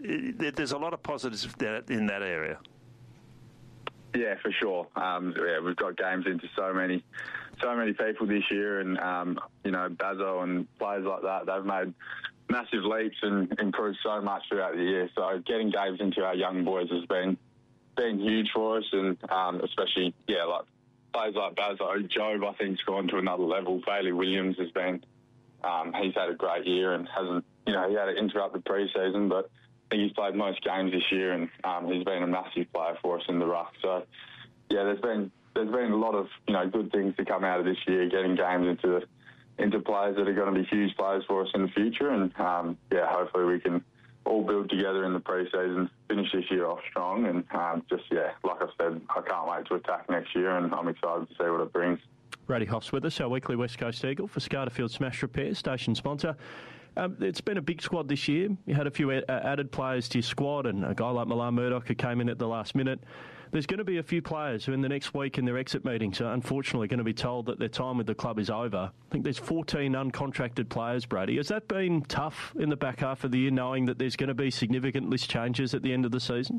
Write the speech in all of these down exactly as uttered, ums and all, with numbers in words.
there's a lot of positives in that area. Yeah, for sure. Um, yeah, we've got games into so many, so many people this year, and um, you know, Bazo and players like that, they've made massive leaps and improved so much throughout the year. So getting games into our young boys has been been huge for us, and um, especially yeah, like players like Bazo, Job, I think, has gone to another level. Bailey Williams has been, um, he's had a great year and hasn't, you know, he had to interrupt the pre-season, but I think he's played most games this year, and um, he's been a massive player for us in the ruck. So, yeah, there's been there's been a lot of you know good things to come out of this year, getting games into the, into players that are going to be huge players for us in the future, and um, yeah, hopefully we can all build together in the pre-season, finish this year off strong, and um, just yeah, like I said, I can't wait to attack next year, and I'm excited to see what it brings. Brady Hoff's with us, our weekly West Coast Eagle for Scarterfield Smash Repair, station sponsor. Um, it's been a big squad this year. You had a few a- added players to your squad, and a guy like Milan Murdoch who came in at the last minute. There's going to be a few players who in the next week in their exit meetings are unfortunately going to be told that their time with the club is over. I think there's fourteen uncontracted players, Brady. Has that been tough in the back half of the year, knowing that there's going to be significant list changes at the end of the season?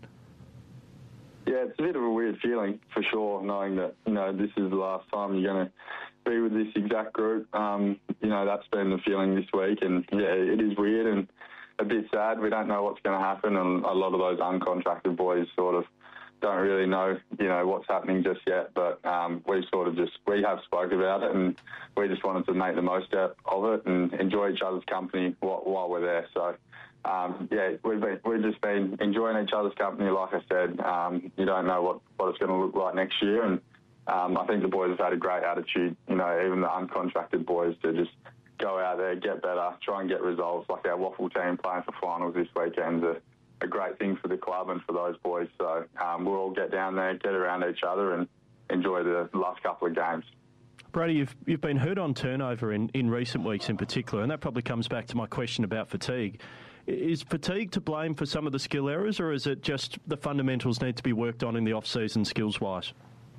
Yeah, it's a bit of a weird feeling, for sure, knowing that, you know, this is the last time you're going to be with this exact group. Um, you know, that's been the feeling this week, and, yeah, it is weird and a bit sad. We don't know what's going to happen, and a lot of those uncontracted boys sort of don't really know, you know, what's happening just yet, but um, we sort of just, we have spoke about it, and we just wanted to make the most out of it and enjoy each other's company while, while we're there, so... Um, yeah, we've been, we've just been enjoying each other's company. Like I said, um, you don't know what, what it's going to look like next year, and um, I think the boys have had a great attitude. You know, even the uncontracted boys to just go out there, get better, try and get results. Like our Waffle team playing for finals this weekend is a, a great thing for the club and for those boys. So um, we'll all get down there, get around each other, and enjoy the last couple of games. Brady, you've you've been hurt on turnover in, in recent weeks in particular, and that probably comes back to my question about fatigue. Is fatigue to blame for some of the skill errors, or is it just the fundamentals need to be worked on in the off-season skills-wise?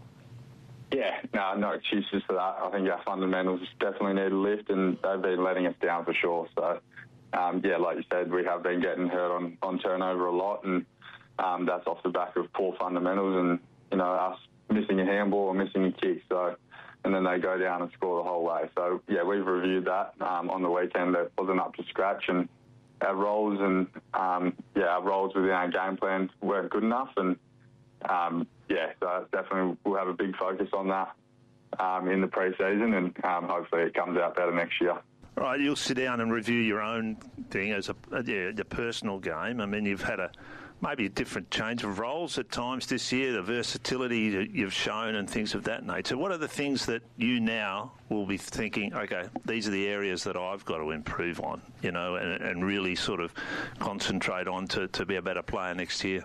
Yeah, no, no excuses for that. I think our fundamentals definitely need a lift, and they've been letting us down for sure. So, um, yeah, like you said, we have been getting hurt on, on turnover a lot, and um, that's off the back of poor fundamentals and, you know, us missing a handball or missing a kick. So, and then they go down and score the whole way. So, yeah, we've reviewed that um, on the weekend. That wasn't up to scratch, and our roles and um, yeah, our roles within our game plan weren't good enough, and um, yeah, so definitely we'll have a big focus on that um, in the pre-season, and um, hopefully it comes out better next year. All right, you'll sit down and review your own thing as a yeah, the personal game. I mean, you've had a maybe a different change of roles at times this year, the versatility that you've shown and things of that nature. What are the things that you now will be thinking, okay, these are the areas that I've got to improve on, you know, and, and really sort of concentrate on to, to be a better player next year?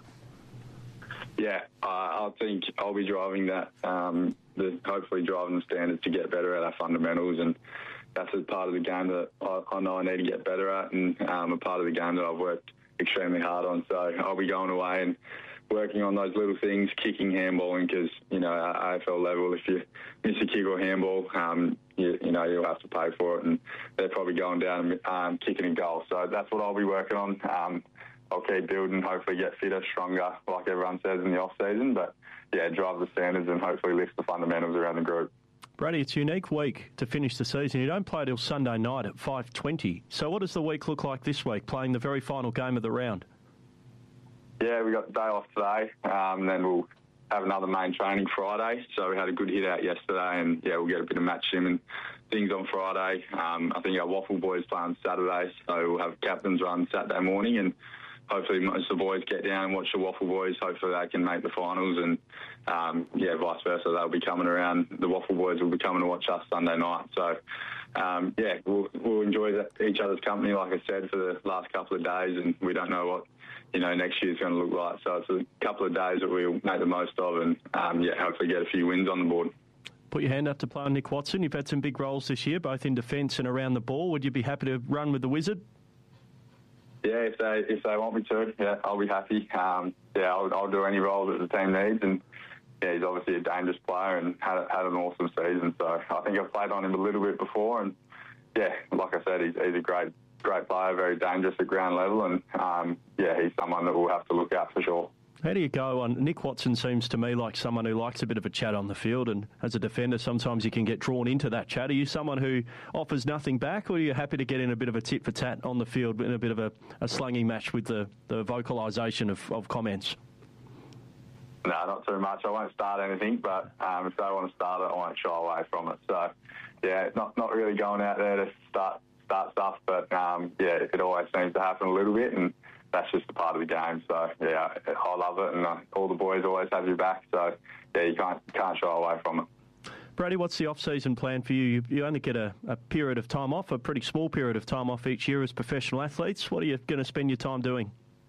Yeah, uh, I think I'll be driving that, um, the, hopefully driving the standards to get better at our fundamentals, and that's a part of the game that I, I know I need to get better at, and um, a part of the game that I've worked extremely hard on. So I'll be going away and working on those little things, kicking, handballing, because, you know, at A F L level, if you miss a kick or handball, um, you, you know, you'll have to pay for it, and they're probably going down and um, kicking a goal. So that's what I'll be working on. Um, I'll keep building, hopefully get fitter, stronger, like everyone says in the off-season, but, yeah, drive the standards and hopefully lift the fundamentals around the group. Brady, it's a unique week to finish the season. You don't play till Sunday night at five twenty. So what does the week look like this week, playing the very final game of the round? Yeah, we got the day off today, um, then we'll have another main training Friday. So we had a good hit out yesterday, and, yeah, we'll get a bit of match sim and things on Friday. Um, I think our Waffle boys play on Saturday, so we'll have captains run Saturday morning, and hopefully most of the boys get down and watch the Waffle boys. Hopefully they can make the finals, and um, yeah, vice versa. They'll be coming around. The Waffle boys will be coming to watch us Sunday night. So um, yeah, we'll, we'll enjoy that, each other's company, like I said, for the last couple of days, and we don't know what, you know, next year's going to look like. So it's a couple of days that we'll make the most of, and um, yeah, hopefully get a few wins on the board. Put your hand up to play on Nick Watson. You've had some big roles this year, both in defence and around the ball. Would you be happy to run with the Wizard? Yeah, if they if they want me to, yeah, I'll be happy. Um, yeah, I'll, I'll do any role that the team needs, and yeah, he's obviously a dangerous player and had had an awesome season. So I think I've played on him a little bit before, and yeah, like I said, he's, he's a great great player, very dangerous at ground level, and um, yeah, he's someone that we'll have to look out for sure. How do you go on? Nick Watson seems to me like someone who likes a bit of a chat on the field, and as a defender, sometimes you can get drawn into that chat. Are you someone who offers nothing back, or are you happy to get in a bit of a tit for tat on the field in a bit of a, a slanging match with the, the vocalisation of, of comments? No, not too much. I won't start anything, but um, if they want to start it, I won't shy away from it. So, yeah, not not really going out there to start start stuff, but um, yeah, it always seems to happen a little bit, and that's just a part of the game. So, yeah, I love it, and uh, all the boys always have your back. So, yeah, you can't can't shy away from it. Brady, what's the off-season plan for you? You, you only get a, a period of time off, a pretty small period of time off each year as professional athletes. What are you going to spend your time doing?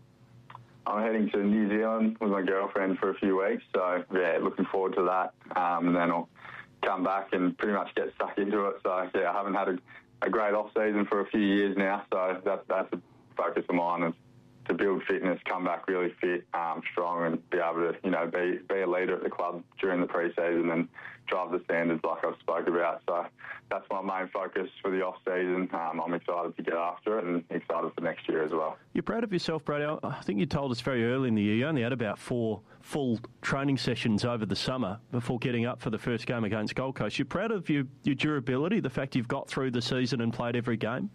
I'm heading to New Zealand with my girlfriend for a few weeks. So, yeah, looking forward to that. Um, and then I'll come back and pretty much get stuck into it. So, yeah, I haven't had a, a great off-season for a few years now. So that, that's a focus of mine, is to build fitness, come back really fit, um, strong, and be able to, you know, be be a leader at the club during the pre-season and drive the standards like I've spoke about. So that's my main focus for the off-season. Um, I'm excited to get after it and excited for next year as well. You're proud of yourself, Brady. I think you told us very early in the year you only had about four full training sessions over the summer before getting up for the first game against Gold Coast. You're proud of your, your durability, the fact you've got through the season and played every game?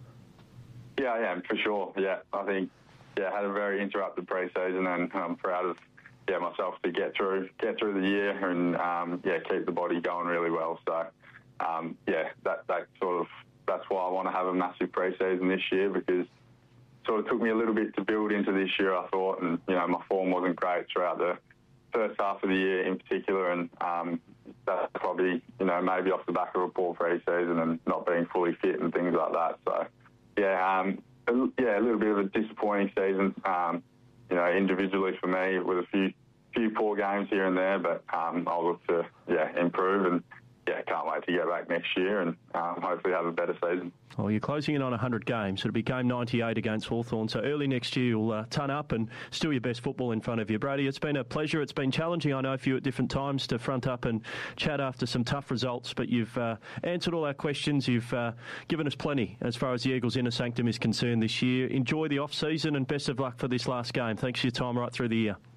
Yeah, I am, for sure. Yeah, I think Yeah, had a very interrupted pre-season, and I'm proud of yeah myself to get through get through the year and um, yeah keep the body going really well. So um, yeah, that that sort of that's why I want to have a massive pre-season this year, because it sort of took me a little bit to build into this year, I thought, and you know my form wasn't great throughout the first half of the year in particular, and um, that's probably you know maybe off the back of a poor pre-season and not being fully fit and things like that. So yeah. Um, Yeah, a little bit of a disappointing season, um, you know, individually for me, with a few few poor games here and there, but um, I'll look to, yeah, improve, and, yeah, can't wait to get back next year and um, hopefully have a better season. Well, you're closing in on one hundred games. It'll be game ninety-eight against Hawthorn, so early next year you'll uh, ton up and still your best football in front of you. Brady, it's been a pleasure. It's been challenging, I know, for you at different times to front up and chat after some tough results, but you've uh, answered all our questions. You've uh, given us plenty as far as the Eagles' inner sanctum is concerned this year. Enjoy the off-season and best of luck for this last game. Thanks for your time right through the year.